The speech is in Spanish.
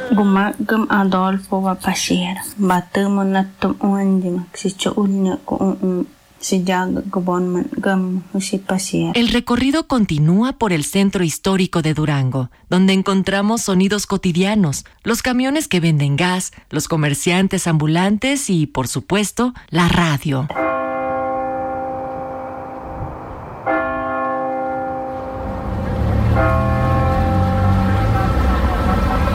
Gumagam Adolfo va pasir. Batemo natum uandim. Si choulne ko si jag gobonman gam si pasir. El recorrido continúa por el centro histórico de Durango, donde encontramos sonidos cotidianos, los camiones que venden gas, los comerciantes ambulantes y, por supuesto, la radio.